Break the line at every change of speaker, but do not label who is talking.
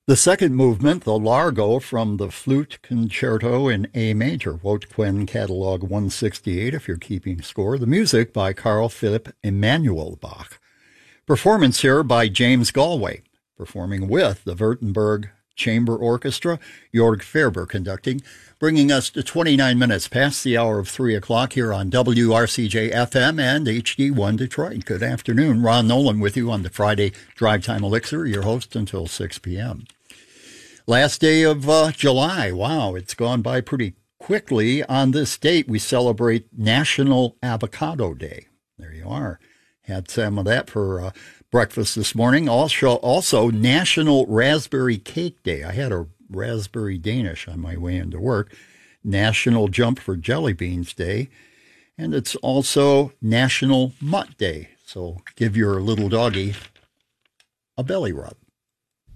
The second movement, the Largo from the Flute Concerto in A major, Wout Quinn Catalog 168, if you're keeping score. The music by Carl Philipp Emanuel Bach. Performance here by James Galway, performing with the Württemberg Chamber Orchestra, Jörg Ferber conducting, bringing us to 29 minutes past the hour of 3 o'clock here on WRCJ-FM and HD1 Detroit. Good afternoon. Ron Nolan with you on the Friday Drive Time Elixir, your host until 6 p.m. Last day of July. Wow, it's gone by pretty quickly. On this date, we celebrate National Avocado Day. There you are. Had some of that for breakfast this morning. Also National Raspberry Cake Day. I had a raspberry Danish on my way into work. National Jump for Jelly Beans Day. And it's also National Mutt Day. So give your little doggy a belly rub.